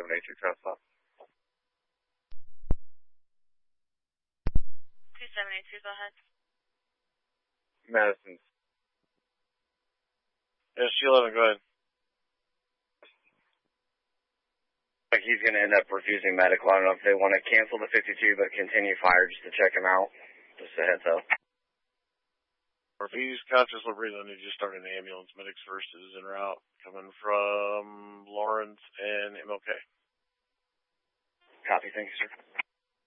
2782 Tesla. 2782, go ahead. Madison's. Yes, 11, go ahead. Like he's going to end up refusing medical. I don't know if they want to cancel the 52 but continue fire just to check him out. Just a heads up. Or if he's conscious or breathing, he just start an ambulance. Medics first is en route, coming from Lawrence and MLK. Copy, thank you, sir.